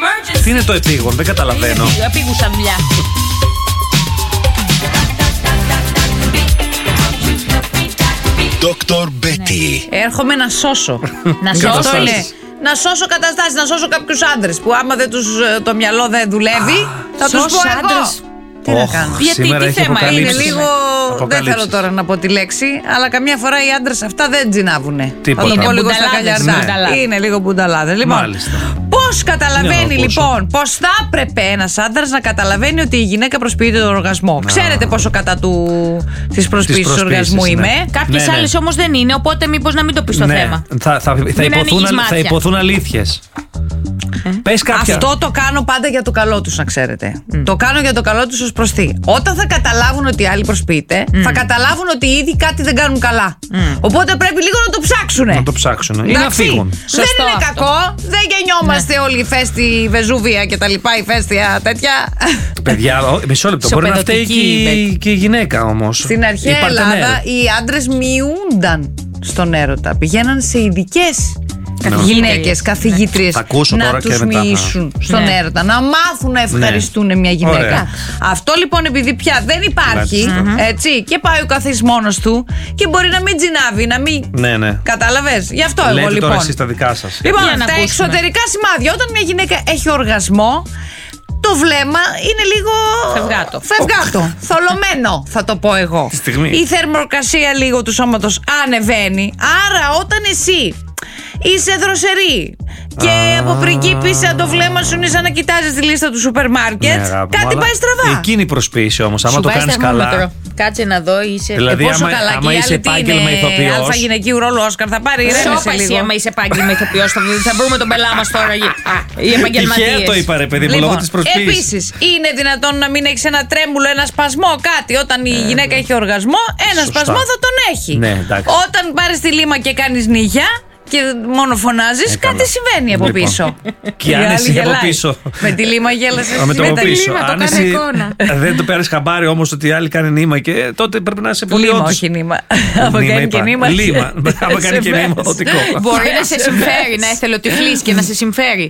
Τι είναι το επίγον, δεν καταλαβαίνω. Επίγουσα δουλειά. Dr. Betty. Έρχομαι να σώσω. Να σώσω. Να σώσω καταστάσεις, να σώσω κάποιους άντρες που άμα δεν τους, το μυαλό δεν δουλεύει, θα τους πω εγώ. Τι να κάνω. Γιατί, τι θέμα είναι λίγο. Δεν θέλω τώρα να πω τη λέξη, αλλά καμιά φορά οι άντρες αυτά δεν τζινάβουνε. Τίποτα. Θα το πω Είναι λίγο στα καλιαρτά. Ναι. Είναι λίγο μπουνταλάδες. Λοιπόν, πώς καταλαβαίνει λοιπόν, πώς θα έπρεπε ένας άντρας να καταλαβαίνει ότι η γυναίκα προσποιείται τον οργασμό. Ξέρετε πόσο κατά της προσποιήσης του οργασμού είμαι. Κάποιες άλλες όμως δεν είναι, οπότε μήπως να μην το πεις το θέμα. Θα υποθούν αλήθειες. Πες κάποια. Αυτό το κάνω πάντα για το καλό τους, να ξέρετε. Το κάνω για το καλό τους ως προς τι. Όταν θα καταλάβουν ότι οι άλλοι προσποιείται, θα καταλάβουν ότι ήδη κάτι δεν κάνουν καλά. Οπότε πρέπει λίγο να το ψάξουνε. Να το ψάξουνε. Ή να φύγουν. Δεν είναι κακό. Δεν γεννιόμαστε όλοι ηφαίστη Βεζούβια και τα λοιπά, ηφαίστεια τέτοια. Παιδιά, μισό λεπτό. Μπορεί να φταίει και η γυναίκα όμως. Στην αρχαία Ελλάδα οι άντρες μειούνταν στον έρωτα. Πηγαίναν σε ειδικές γυναίκες, καθηγήτριες, να τους μοιήσουν στον έρωτα, να μάθουν να ευχαριστούν μια γυναίκα. Αυτό λοιπόν επειδή πια δεν υπάρχει, έτσι, και πάει ο καθής μόνος του και μπορεί να μην τζινάβει, να μην. Κατάλαβες. Γι' αυτό εγώ λοιπόν. Τώρα εσείς τα δικά σας. Λοιπόν, τα εξωτερικά σημάδια. Όταν μια γυναίκα έχει οργασμό, το βλέμμα είναι λίγο φευγάτο, θολωμένο θα το πω εγώ. Η θερμοκρασία λίγο του σώματος ανεβαίνει. Άρα όταν εσύ είσαι δροσερή και από πριγκίπισσα το βλέμμα σου είναι σαν να κοιτάζεις τη λίστα του σούπερ μάρκετ, κάτι πάει στραβά. Εκείνη η προσποίηση όμως, άμα το κάνεις καλά. Κάτσε να δω, είσαι. Δηλαδή, πόσο καλά άμα και είσαι επάγγελμα ηθοποιός. Αλφα γυναικείου ρόλου Όσκαρ θα πάρει. Σώπαση, άμα είσαι επάγγελμα ηθοποιός. Θα βρούμε τον πελά μας τώρα. Οι επαγγελματίες. Τυχαία το είπα, ρε παιδί μου, λόγω της προσποίησης. Επίσης, είναι δυνατόν να μην έχεις ένα τρέμουλο, ένα σπασμό, κάτι. Όταν η γυναίκα έχει οργασμό, ένα σπασμό θα τον έχει. Όταν πάρεις τη λίμα και κάνεις νύχια και μόνο φωνάζεις, κάτι συμβαίνει από πίσω. Και αν εσύ από πίσω. Με τη λίμα γέλασες. Με το πίσω. Αν εσύ δεν το παίρνεις χαμπάρι όμως ότι οι άλλοι κάνουν νήμα, και τότε πρέπει να είσαι πολύ λίμα, όχι νήμα. Άμα κάνει και νήμα. Άμα κάνει και νήμα, οδικό. Μπορεί να σε συμφέρει, να εθελοτυφλείς και να σε συμφέρει.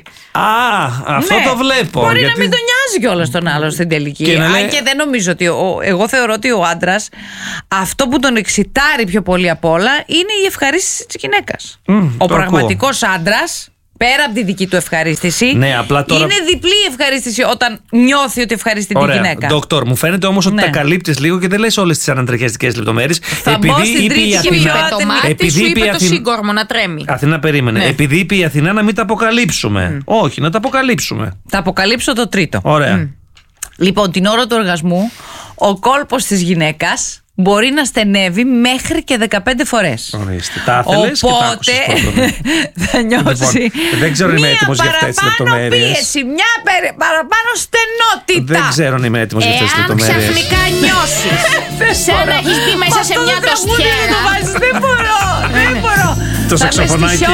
Αυτό το βλέπω. Μπορεί να μην τον νοιάζει κιόλας τον άλλο στην τελική. Αν και δεν νομίζω ότι. Εγώ θεωρώ ότι ο άντρας, αυτό που τον εξητάρει πιο πολύ απ' όλα είναι η ευχαρίστηση της γυναίκας. Ο πραγματικός άντρας, πέρα από τη δική του ευχαρίστηση, απλά τώρα είναι διπλή η όταν νιώθει ότι ευχαριστεί τη γυναίκα. Δόκτωρ, μου φαίνεται όμως ότι τα καλύπτεις λίγο και δεν λες όλες τις ανατριχιαστικές λεπτομέρειες. Επειδή είπε η Αθηνά. Σου είπε το σύγκορμο να τρέμει. Αθηνά, περίμενε. Επειδή είπε η Αθηνά να μην τα αποκαλύψουμε. Όχι, να τα αποκαλύψουμε. Θα αποκαλύψω το τρίτο. Ωραία. Λοιπόν, την ώρα του οργασμού, ο κόλπος της γυναίκας μπορεί να στενεύει μέχρι και 15 φορές. Ορίστε, τα ήθελες και τα άκουσες. Οπότε θα νιώσει δεν ξέρω αν είμαι έτοιμος για αυτές τις λεπτομέρειες. Μια παραπάνω πίεση, μια παραπάνω στενότητα. Δεν ξέρω αν είμαι έτοιμος για αυτές τις λεπτομέρειες. Εάν ξαφνικά νιώσεις σαν να έχεις μπει μέσα σε μια τοστιέρα. Δεν μπορώ, δεν μπορώ. Το σαξοφωνάκι.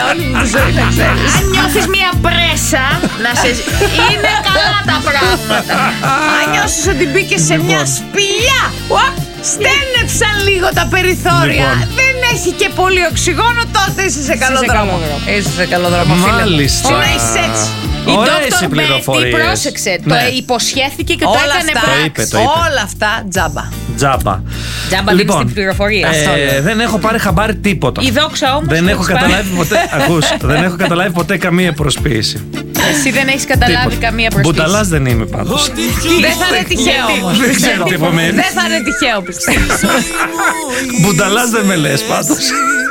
Αν νιώθεις μια πρέσα, είναι καλά τα πράγματα. Αν νιώσεις ότι μπήκες σε μια σπηλιά, στένεψαν λίγο τα περιθώρια. Δεν έχει και πολύ οξυγόνο, τότε είσαι σε καλό δρόμο. Είσαι σε καλό δρόμο, φίλε. Μάλιστα. Συνέχισε έτσι. Η Dr. Betty πρόσεξε. Το υποσχέθηκε και το έκανε πράξη. Όλα αυτά τζάμπα. Τζάμπα. Τζάμπα δίνεις την πληροφορία. Δεν έχω πάρει χαμπάρι τίποτα. Η δόξα όμως. Δεν έχω καταλάβει ποτέ. Δεν έχω καταλάβει ποτέ καμία προσποίηση. Εσύ δεν έχεις καταλάβει καμία προσποίηση. Μπουταλάς δεν είμαι πάντως. Δεν θα είναι τυχαίο όμως. Δεν ξέρω τι απομένει. Δεν θα είναι τυχαίο, πιστεύω. Μπουταλάς δεν με λες πάντως.